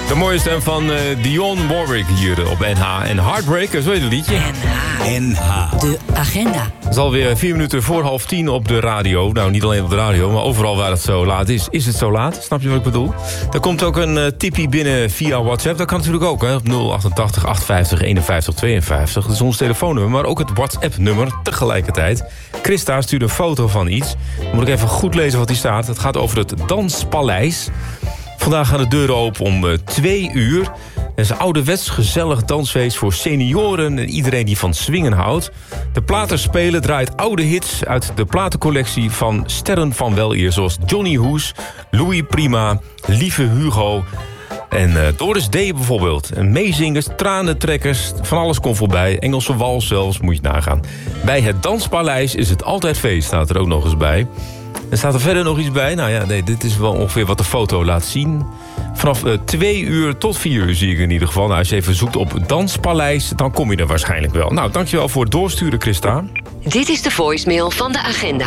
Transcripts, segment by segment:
De mooie stem van Dionne Warwick hier op NH. En Heartbreaker, zo heet het liedje. NH. De agenda. Het is alweer 4 minuten voor 9:30 op de radio. Nou, niet alleen op de radio, maar overal waar het zo laat is. Is het zo laat? Snap je wat ik bedoel? Er komt ook een tipje binnen via WhatsApp. Dat kan natuurlijk ook, hè, op 088 850 51 52. Dat is ons telefoonnummer, maar ook het WhatsApp-nummer tegelijkertijd. Christa stuurt een foto van iets. Dan moet ik even goed lezen wat hier staat. Het gaat over het Danspaleis. Vandaag gaan de deuren open om 2 uur. Het is een ouderwets gezellig dansfeest voor senioren en iedereen die van swingen houdt. De Platenspelen draait oude hits uit de platencollectie van sterren van weleer, zoals Johnny Hoes, Louis Prima, Lieve Hugo en Doris D. bijvoorbeeld. En meezingers, tranentrekkers, van alles komt voorbij. Engelse wals zelfs, moet je nagaan. Bij het Danspaleis is het altijd feest, staat er ook nog eens bij. En staat er verder nog iets bij? Nou ja, nee, dit is wel ongeveer wat de foto laat zien. Vanaf 2 uur tot 4 uur zie ik in ieder geval. Nou, als je even zoekt op Danspaleis, dan kom je er waarschijnlijk wel. Nou, dankjewel voor het doorsturen, Christa. Dit is de voicemail van de agenda.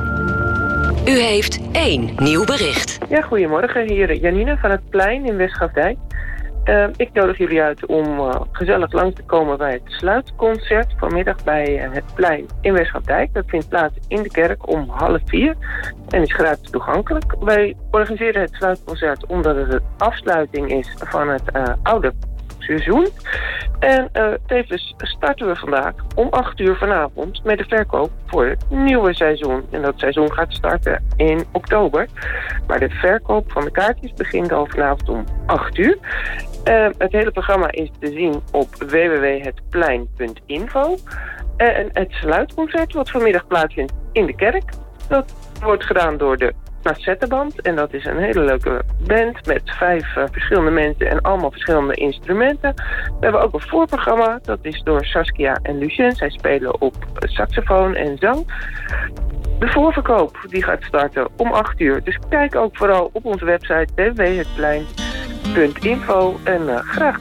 U heeft 1 nieuw bericht. Ja, goedemorgen. Hier Janine van het Plein in Westgrafdijk. Ik nodig jullie uit om gezellig langs te komen bij het sluitconcert vanmiddag bij het Plein in Westgrafdijk. Dat vindt plaats in de kerk om 3:30 en is gratis toegankelijk. Wij organiseren het sluitconcert omdat het de afsluiting is van het oude seizoen. En tevens starten we vandaag om 8 uur vanavond met de verkoop voor het nieuwe seizoen. En dat seizoen gaat starten in oktober. Maar de verkoop van de kaartjes begint al vanavond om 8 uur. Het hele programma is te zien op www.hetplein.info. En het sluitconcert wat vanmiddag plaatsvindt in de kerk, dat wordt gedaan door de Cassetteband. En dat is een hele leuke band met 5 verschillende mensen en allemaal verschillende instrumenten. We hebben ook een voorprogramma. Dat is door Saskia en Lucien. Zij spelen op saxofoon en zang. De voorverkoop die gaat starten om 8 uur. Dus kijk ook vooral op onze website www.hetplein.info. En graag